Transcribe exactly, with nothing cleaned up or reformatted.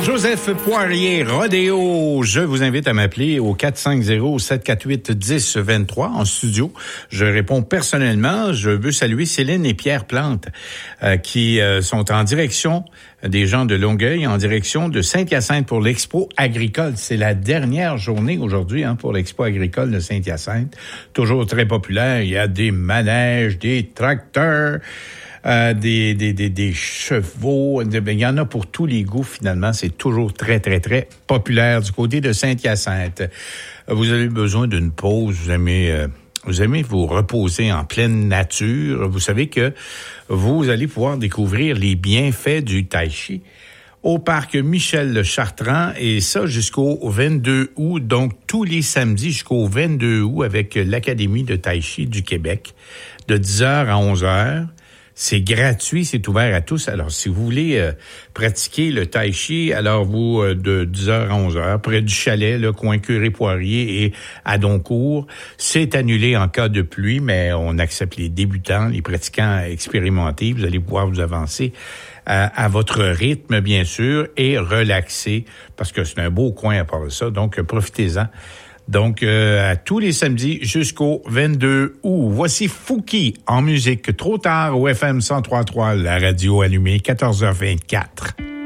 Joseph Poirier, Rodéo. Je vous invite à m'appeler au quatre cinq zéro, sept quatre huit, un zéro deux trois en studio. Je réponds personnellement. Je veux saluer Céline et Pierre Plante euh, qui euh, sont en direction des gens de Longueuil, en direction de Saint-Hyacinthe pour l'Expo agricole. C'est la dernière journée aujourd'hui hein, pour l'Expo agricole de Saint-Hyacinthe. Toujours très populaire. Il y a des manèges, des tracteurs. Euh, des, des, des, des chevaux, il y en a pour tous les goûts finalement. C'est toujours très, très, très populaire du côté de Saint-Hyacinthe. Vous avez besoin d'une pause, vous aimez, euh, vous aimez vous reposer en pleine nature. Vous savez que vous allez pouvoir découvrir les bienfaits du tai chi au parc Michel-le-Chartrand et ça jusqu'au vingt-deux août. Donc tous les samedis jusqu'au vingt-deux août avec l'Académie de tai chi du Québec de dix heures à onze heures. C'est gratuit, c'est ouvert à tous. Alors, si vous voulez euh, pratiquer le tai chi, alors vous, euh, de dix heures à onze heures, près du chalet, le coin Curé-Poirier et à Doncourt, c'est annulé en cas de pluie, mais on accepte les débutants, les pratiquants expérimentés. Vous allez pouvoir vous avancer à, à votre rythme, bien sûr, et relaxer, parce que c'est un beau coin à part de ça. Donc, profitez-en. Donc, euh, à tous les samedis jusqu'au vingt-deux août. Voici Fouki en musique. Trop tard au F M cent trois point trois, la radio allumée, quatorze heures vingt-quatre.